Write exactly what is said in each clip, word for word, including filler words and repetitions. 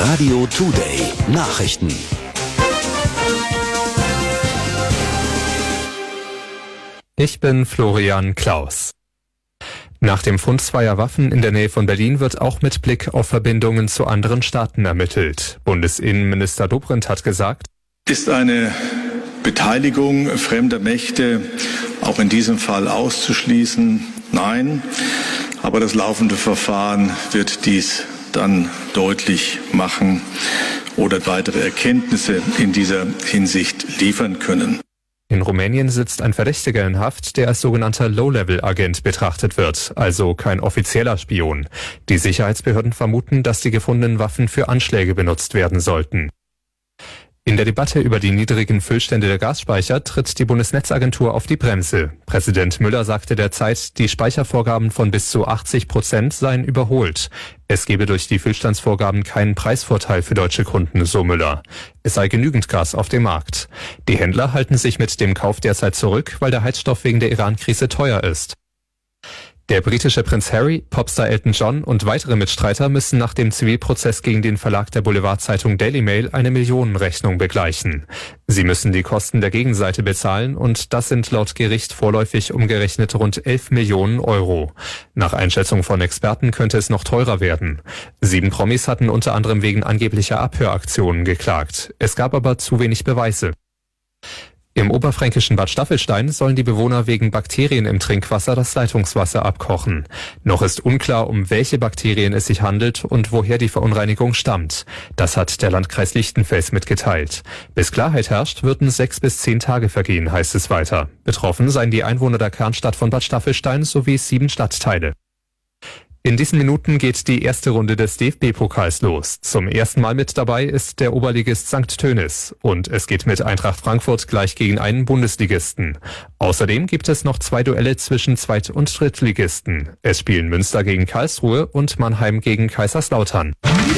Radio Today Nachrichten. Ich bin Florian Klaus. Nach dem Fund zweier Waffen in der Nähe von Berlin wird auch mit Blick auf Verbindungen zu anderen Staaten ermittelt. Bundesinnenminister Dobrindt hat gesagt: Ist eine Beteiligung fremder Mächte auch in diesem Fall auszuschließen? Nein, aber das laufende Verfahren wird dies dann deutlich machen oder weitere Erkenntnisse in dieser Hinsicht liefern können. In Rumänien sitzt ein Verdächtiger in Haft, der als sogenannter Low-Level-Agent betrachtet wird, also kein offizieller Spion. Die Sicherheitsbehörden vermuten, dass die gefundenen Waffen für Anschläge benutzt werden sollten. In der Debatte über die niedrigen Füllstände der Gasspeicher tritt die Bundesnetzagentur auf die Bremse. Präsident Müller sagte derzeit, die Speichervorgaben von bis zu achtzig Prozent seien überholt. Es gebe durch die Füllstandsvorgaben keinen Preisvorteil für deutsche Kunden, so Müller. Es sei genügend Gas auf dem Markt. Die Händler halten sich mit dem Kauf derzeit zurück, weil der Heizstoff wegen der Iran-Krise teuer ist. Der britische Prinz Harry, Popstar Elton John und weitere Mitstreiter müssen nach dem Zivilprozess gegen den Verlag der Boulevardzeitung Daily Mail eine Millionenrechnung begleichen. Sie müssen die Kosten der Gegenseite bezahlen und das sind laut Gericht vorläufig umgerechnet rund elf Millionen Euro. Nach Einschätzung von Experten könnte es noch teurer werden. Sieben Promis hatten unter anderem wegen angeblicher Abhöraktionen geklagt. Es gab aber zu wenig Beweise. Im oberfränkischen Bad Staffelstein sollen die Bewohner wegen Bakterien im Trinkwasser das Leitungswasser abkochen. Noch ist unklar, um welche Bakterien es sich handelt und woher die Verunreinigung stammt. Das hat der Landkreis Lichtenfels mitgeteilt. Bis Klarheit herrscht, würden sechs bis zehn Tage vergehen, heißt es weiter. Betroffen seien die Einwohner der Kernstadt von Bad Staffelstein sowie sieben Stadtteile. In diesen Minuten geht die erste Runde des D F B-Pokals los. Zum ersten Mal mit dabei ist der Oberligist Sankt Tönis. Und es geht mit Eintracht Frankfurt gleich gegen einen Bundesligisten. Außerdem gibt es noch zwei Duelle zwischen Zweit- und Drittligisten. Es spielen Münster gegen Karlsruhe und Mannheim gegen Kaiserslautern.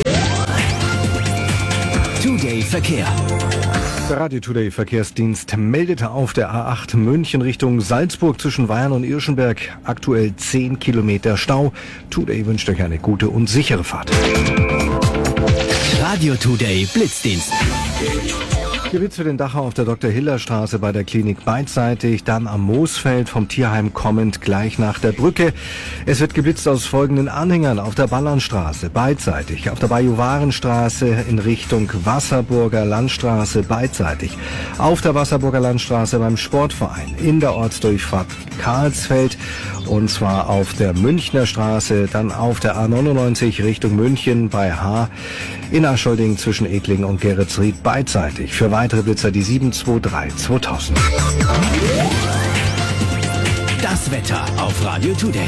Today Verkehr. Der Radio Today Verkehrsdienst meldete auf der A acht München Richtung Salzburg zwischen Weyern und Irschenberg aktuell zehn Kilometer Stau. Today wünscht euch eine gute und sichere Fahrt. Radio Today Blitzdienst. Geblitzt für den Dachau auf der Doktor-Hiller-Straße bei der Klinik beidseitig, dann am Moosfeld vom Tierheim kommend gleich nach der Brücke. Es wird geblitzt aus folgenden Anhängern auf der Ballernstraße beidseitig, auf der Bajuwarenstraße in Richtung Wasserburger Landstraße beidseitig, auf der Wasserburger Landstraße beim Sportverein, in der Ortsdurchfahrt Karlsfeld und zwar auf der Münchner Straße, dann auf der A neunundneunzig Richtung München bei Haar, in Aschholding zwischen Egling und Geretsried beidseitig. Für weitere Blitzer die sieben zwei drei zweitausend. Das Wetter auf Radio Today.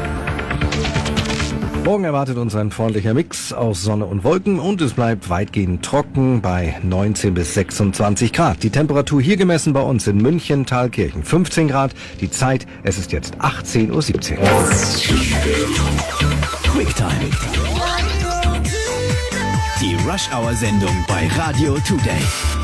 Morgen erwartet uns ein freundlicher Mix aus Sonne und Wolken und es bleibt weitgehend trocken bei neunzehn bis sechsundzwanzig Grad. Die Temperatur hier gemessen bei uns in München, Thalkirchen fünfzehn Grad. Die Zeit, es ist jetzt achtzehn Uhr siebzehn. Quicktime. Die Rush-Hour-Sendung bei Radio Today.